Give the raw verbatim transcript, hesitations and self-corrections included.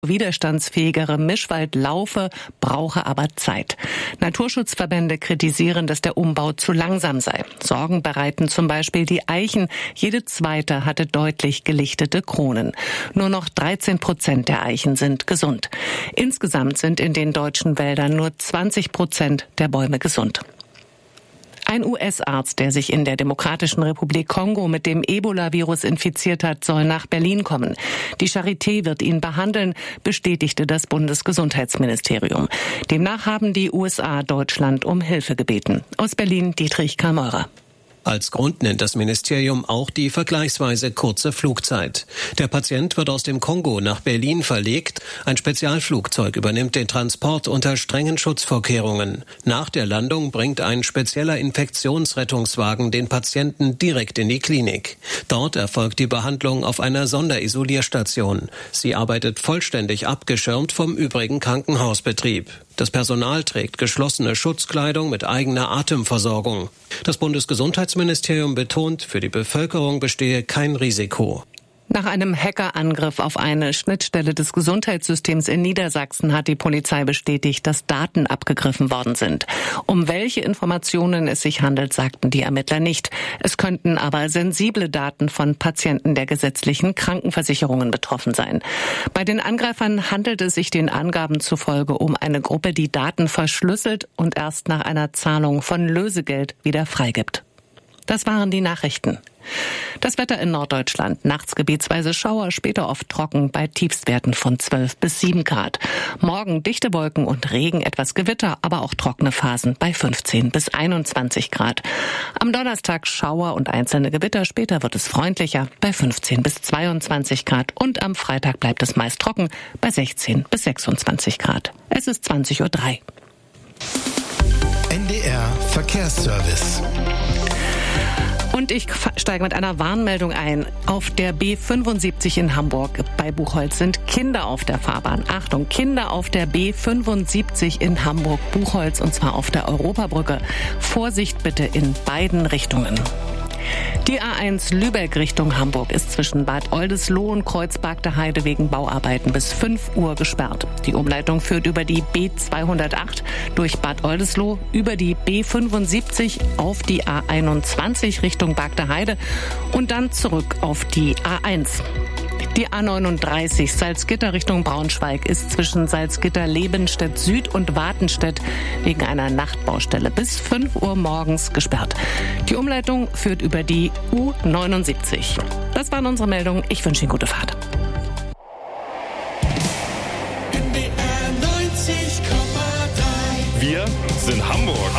Widerstandsfähigere Mischwald laufe, brauche aber Zeit. Naturschutzverbände kritisieren, dass der Umbau zu langsam sei. Sorgen bereiten zum Beispiel die Eichen. Jede zweite hatte deutlich gelichtete Kronen. Nur noch dreizehn Prozent der Eichen sind gesund. Insgesamt sind in den deutschen Wäldern nur zwanzig Prozent der Bäume gesund. Ein U S-Arzt, der sich in der Demokratischen Republik Kongo mit dem Ebola-Virus infiziert hat, soll nach Berlin kommen. Die Charité wird ihn behandeln, bestätigte das Bundesgesundheitsministerium. Demnach haben die U S A Deutschland um Hilfe gebeten. Aus Berlin Dietrich Kameurer. Als Grund nennt das Ministerium auch die vergleichsweise kurze Flugzeit. Der Patient wird aus dem Kongo nach Berlin verlegt. Ein Spezialflugzeug übernimmt den Transport unter strengen Schutzvorkehrungen. Nach der Landung bringt ein spezieller Infektionsrettungswagen den Patienten direkt in die Klinik. Dort erfolgt die Behandlung auf einer Sonderisolierstation. Sie arbeitet vollständig abgeschirmt vom übrigen Krankenhausbetrieb. Das Personal trägt geschlossene Schutzkleidung mit eigener Atemversorgung. Das Bundesgesundheitsministerium betont, für die Bevölkerung bestehe kein Risiko. Nach einem Hackerangriff auf eine Schnittstelle des Gesundheitssystems in Niedersachsen hat die Polizei bestätigt, dass Daten abgegriffen worden sind. Um welche Informationen es sich handelt, sagten die Ermittler nicht. Es könnten aber sensible Daten von Patienten der gesetzlichen Krankenversicherungen betroffen sein. Bei den Angreifern handelt es sich den Angaben zufolge um eine Gruppe, die Daten verschlüsselt und erst nach einer Zahlung von Lösegeld wieder freigibt. Das waren die Nachrichten. Das Wetter in Norddeutschland. Nachts gebietsweise Schauer, später oft trocken bei Tiefstwerten von zwölf bis sieben Grad. Morgen dichte Wolken und Regen, etwas Gewitter, aber auch trockene Phasen bei fünfzehn bis einundzwanzig Grad. Am Donnerstag Schauer und einzelne Gewitter, später wird es freundlicher bei fünfzehn bis zweiundzwanzig Grad. Und am Freitag bleibt es meist trocken bei sechzehn bis sechsundzwanzig Grad. Es ist zwanzig Uhr drei. N D R Verkehrsservice. Und ich steige mit einer Warnmeldung ein. Auf der B fünfundsiebzig in Hamburg bei Buchholz sind Kinder auf der Fahrbahn. Achtung, Kinder auf der B fünfundsiebzig in Hamburg-Buchholz und zwar auf der Europabrücke. Vorsicht bitte in beiden Richtungen. Die A eins Lübeck Richtung Hamburg ist zwischen Bad Oldesloe und Kreuzberg der Heide wegen Bauarbeiten bis fünf Uhr gesperrt. Die Umleitung führt über die B zweihundertacht durch Bad Oldesloe, über die B fünfundsiebzig auf die A einundzwanzig Richtung Barg der Heide und dann zurück auf die A eins. Die A neununddreißig Salzgitter Richtung Braunschweig ist zwischen Salzgitter-Lebenstedt Süd und Watenstedt wegen einer Nachtbaustelle bis fünf Uhr morgens gesperrt. Die Umleitung führt über die U neunundsiebzig. Das waren unsere Meldungen. Ich wünsche Ihnen gute Fahrt. Wir sind Hamburg.